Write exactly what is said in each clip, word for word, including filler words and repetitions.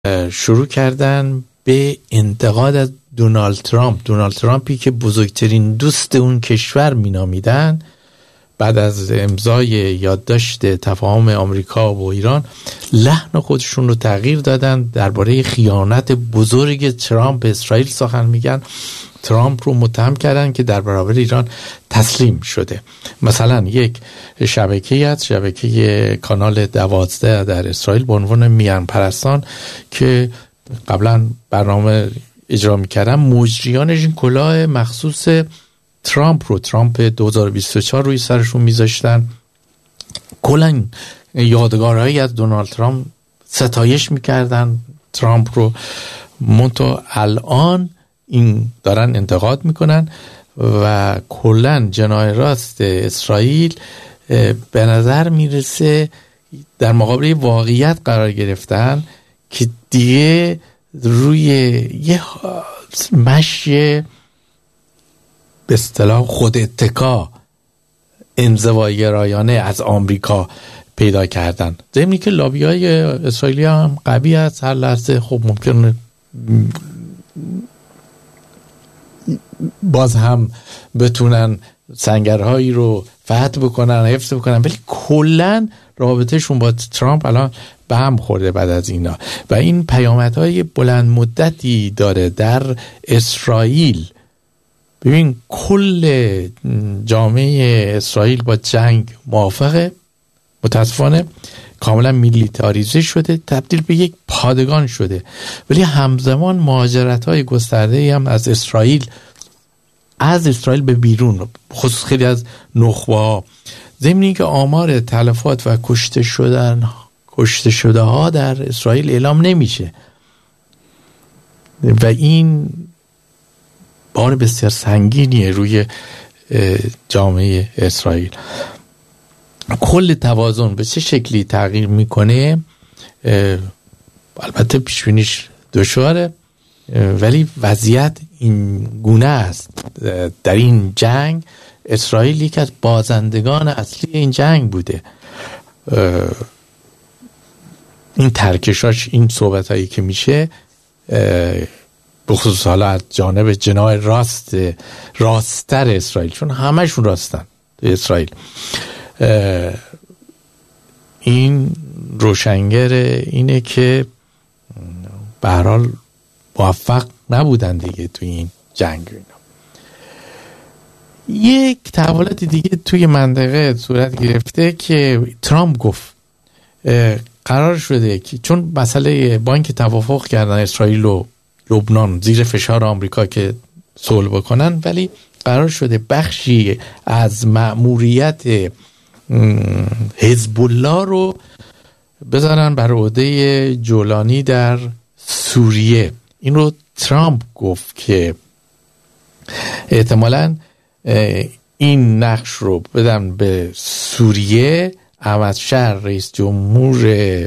شروع کردن به انتقاد از دونالد ترامپ. دونالد ترامپی که بزرگترین دوست اون کشور مینامیدن، بعد از امضای یادداشت تفاهم آمریکا و ایران لحن خودشون رو تغییر دادن، درباره خیانت بزرگ ترامپ به اسرائیل سخن میگن. ترامپ رو متهم کردن که در برابر ایران تسلیم شده. مثلا یک شبکه از شبکه کانال دوازده در اسرائیل به عنوان میان پرستان که قبلا برنامه اجرا میکردن، مجریانش این کلاه مخصوص ترامپ رو ترامپ دو هزار و بیست و چهار روی سرشون میذاشتن. کلا یادگارهایی از دونالد ترامپ ستایش میکردن ترامپ رو. منتها الان این دارن انتقاد میکنن و کلا جناح راست اسرائیل به نظر میرسه در مقابل واقعیت قرار گرفتن که دیگه روی یه مشی به اصطلاح خود اتکا انزوایی گرایانه از آمریکا پیدا کردن. ضمنی که لابیای اسرائیلی هم قوی است، هر لحظه خب ممکنه باز هم بتونن سنگرهایی رو فتح بکنن، حفظ بکنن، ولی کلن رابطهشون با ترامپ الان به هم خورده بعد از اینا و این پیامدهای بلند مدتی داره در اسرائیل. ببین کل جامعه اسرائیل با جنگ موافقه، متاسفانه کاملا میلیتاریزه شده، تبدیل به یک پادگان شده، ولی همزمان مهاجرت‌های گسترده‌ای هم از اسرائیل از اسرائیل به بیرون، خصوص خیلی از نخبه‌ها. ضمن اینکه آمار تلفات و کشته شدن کشته شده ها در اسرائیل اعلام نمیشه و این بار بسیار سنگینیه روی جامعه اسرائیل. کل توازن به چه شکلی تغییر میکنه البته پیشبینیش دشواره، ولی وضعیت این گونه است. در این جنگ اسرائیل یکی از بازندگان اصلی این جنگ بوده. این ترکشاش، این صحبت هایی که میشه بخصوص حالا از جانب جناح راست راستر اسرائیل، چون همشون راستن اسرائیل، این روشنگر اینه که به هر حال موفق نبودن دیگه توی این جنگ. اینا یک تحولات دیگه توی منطقه صورت گرفته که ترامپ گفت قرار شده که چون مسئله بانک توافق کردن اسرائیل و لبنان زیر فشار آمریکا که صلح بکنن، ولی قرار شده بخشی از مأموریت حزب الله رو بذارن بر عهده جولانی در سوریه. این رو ترامپ گفت که احتمالاً این نقش رو بدن به سوریه. احمد شهر رئیس جمهور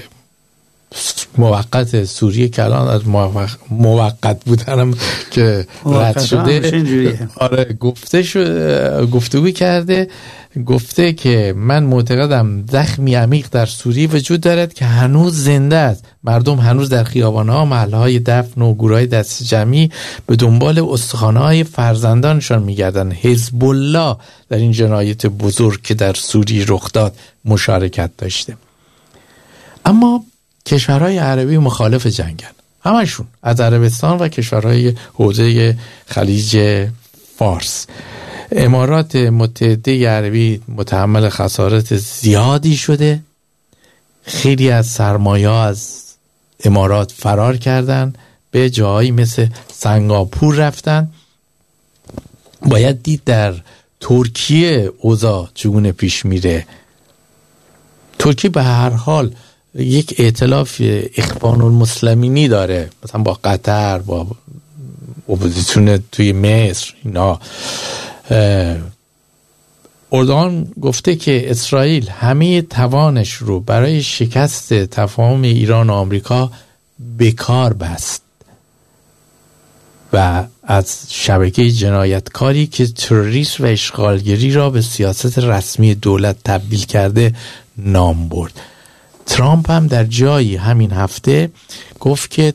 موقت سوریه که الان از موقت بودنم که رد شده، آره گفته شده، گفتگوی کرده، گفته که من معتقدم زخمی عمیق در سوریه وجود دارد که هنوز زنده است. مردم هنوز در خیابان‌ها، محل‌های دفن و گروه‌های دست جمعی به دنبال استخوان‌های فرزندانشان می‌گردند. حزب الله در این جنایت بزرگ که در سوریه رخ داد مشارکت داشته. اما کشورهای عربی مخالف جنگن، همشون، از عربستان و کشورهای حوزه خلیج فارس. امارات متحده عربی متحمل خسارات زیادی شده، خیلی از سرمایه از امارات فرار کردن، به جایی مثل سنگاپور رفتن. باید دید در ترکیه اوضاع چگونه پیش میره. ترکیه به هر حال یک ائتلاف اخوان المسلمینی داره، مثلا با قطر، با اپوزیسیون توی مصر. اینا اردوغان گفته که اسرائیل همه توانش رو برای شکست تفاهم ایران و آمریکا بکار بست و از شبکه جنایتکاری که تروریسم و اشغالگری را به سیاست رسمی دولت تبدیل کرده نام برد. ترامپ هم در جایی همین هفته گفت که